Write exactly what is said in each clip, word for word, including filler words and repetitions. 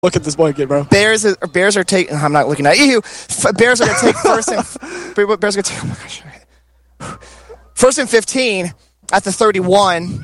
Look at this blanket, bro. Bears are, Bears are taking... I'm not looking at you. Bears are going to take first and... Bears are going to take... Oh, my gosh. First and fifteen at the thirty-one.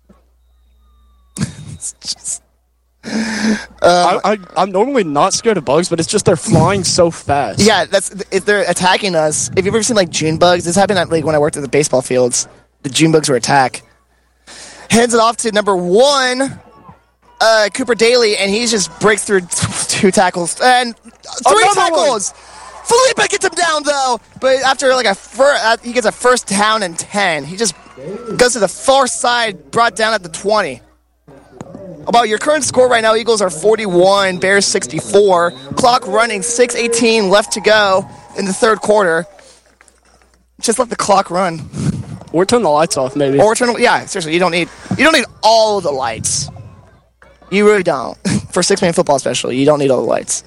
It's just... Um, I, I, I'm normally not scared of bugs, but it's just they're flying so fast. Yeah, that's if they're attacking us. If you've ever seen like June bugs, this happened at, like when I worked at the baseball fields. The June bugs were attack. Hands it off to number one, uh, Cooper Daly, and he just breaks through t- two tackles and three Another tackles. One. Felipe gets him down though, but after like a fir- uh, he gets a first down and ten. He just goes to the far side, brought down at the twenty. About your current score right now, Eagles are forty-one, Bears sixty-four. Clock running, six eighteen left to go in the third quarter. Just let the clock run. Or turn the lights off, maybe. Or turn, yeah, seriously, you don't need you don't need all the lights. You really don't. For six-man football especially, you don't need all the lights.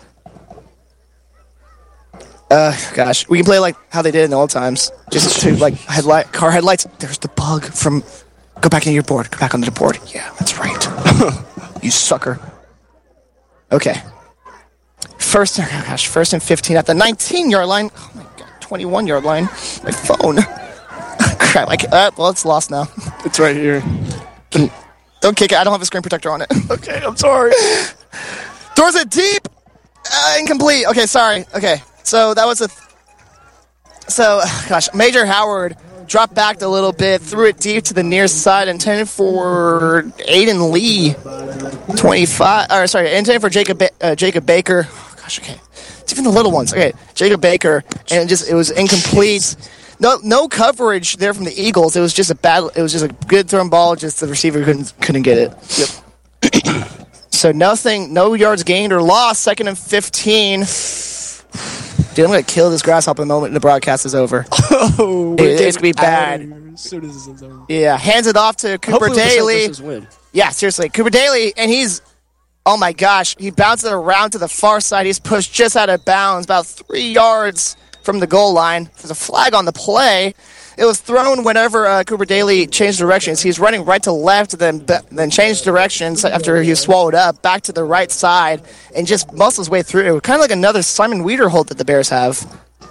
Uh, gosh, we can play like how they did in the old times. Just to like headlight, car headlights. There's the bug from. Go back into your board. Go back onto the board. Yeah, that's right. You sucker. Okay. First, oh gosh, first and fifteen at the nineteen-yard line. Oh my god, twenty-one-yard line. My phone. Crap. I can't, uh, well, it's lost now. It's right here. Don't kick it. I don't have a screen protector on it. Okay, I'm sorry. Throws it deep. Uh, incomplete. Okay, sorry. Okay, so that was a. Th- so, gosh, Major Howard dropped back a little bit, threw it deep to the near side, intended for Aiden Lee, twenty-five. Or sorry, intended for Jacob ba- uh, Jacob Baker. Oh, gosh, okay, it's even the little ones. Okay, Jacob Baker, and it just it was incomplete. No, no coverage there from the Eagles. It was just a bad. It was just a good thrown ball. Just the receiver couldn't couldn't get it. Yep. So nothing, no yards gained or lost. Second and fifteen. Dude, I'm gonna kill this grasshopper the moment the broadcast is over. Oh, it, it's gonna be bad. As soon as this is over. Yeah, hands it off to Cooper Hopefully Daly. This win. Yeah, seriously, Cooper Daly, and he's. Oh my gosh, he bounced it around to the far side. He's pushed just out of bounds, about three yards from the goal line. There's a flag on the play. It was thrown whenever uh, Cooper Daly changed directions. He's running right to left, then then changed directions after he was swallowed up, back to the right side, and just muscles his way through. Kind of like another Simon Wiederholt that the Bears have.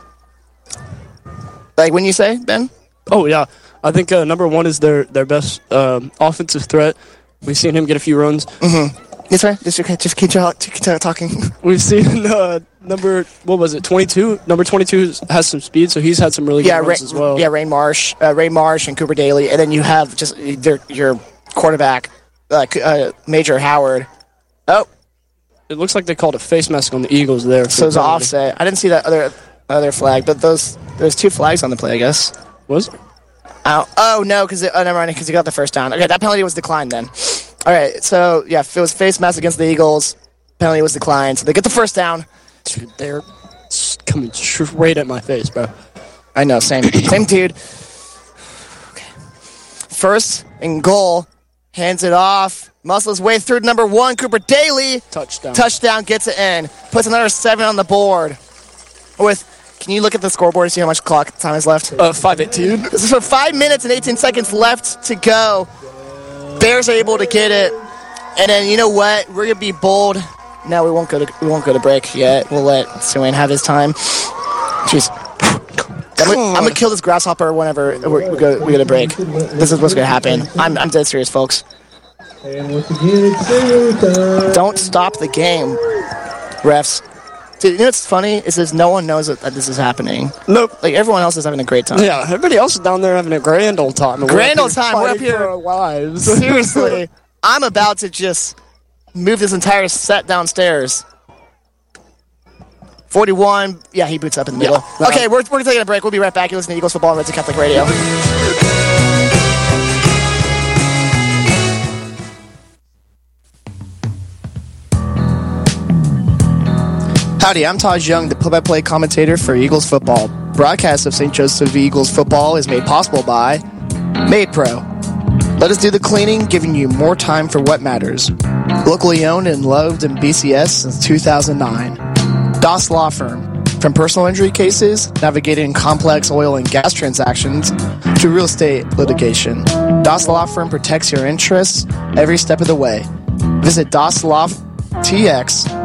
Like when you say, Ben? Oh, yeah. I think uh, number one is their, their best um, offensive threat. We've seen him get a few runs. Mm-hmm. That's right. Just, just keep, keep talking. We've seen uh, number, what was it, twenty-two? Number twenty-two has some speed, so he's had some really good yeah, runs Ray, as well. Yeah, Ray Marsh, uh, Ray Marsh and Cooper Daly. And then you have just their, your quarterback, uh, uh, Major Howard. Oh. It looks like they called a face mask on the Eagles there. So it was an offset. I didn't see that other other flag, but those there's two flags on the play, I guess. Was there? Oh, oh no, because oh, never mind, because he got the first down. Okay, that penalty was declined then. All right, so yeah, if it was face mask against the Eagles, penalty was declined, so they get the first down. Dude, they're coming straight at my face, bro. I know, same, same dude. Okay. First and goal, hands it off, muscles his way through to number one, Cooper Daly. Touchdown. Touchdown, gets it in, puts another seven on the board. With, can you look at the scoreboard and see how much clock time is left? Uh, five eighteen. This is for five minutes and eighteen seconds left to go. Bears are able to get it, and then you know what? We're gonna be bold. No, we won't go to we won't go to break yet. We'll let Swain have his time. Jeez, I'm gonna, I'm gonna kill this grasshopper whenever we're, we go we go to break. This is what's gonna happen. I'm I'm dead serious, folks. Don't stop the game, refs. Dude, you know what's funny? Is that no one knows that, that this is happening. Nope. Like, everyone else is having a great time. Yeah, everybody else is down there having a grand old time. Grand old time. We're up here. For our lives. Seriously. I'm about to just move this entire set downstairs. forty-one. Yeah, he boots up in the middle. Yeah. Okay, we're, we're taking a break. We'll be right back. You're listening to Eagles Football on Red Sea Catholic Radio. Howdy, I'm Taj Young, the play-by-play commentator for Eagles Football. Broadcast of Saint Joseph Eagles Football is made possible by Made Pro. Let us do the cleaning, giving you more time for what matters. Locally owned and loved in B C S since two thousand nine. Doss Law Firm. From personal injury cases, navigating complex oil and gas transactions, to real estate litigation, Doss Law Firm protects your interests every step of the way. Visit doss law t x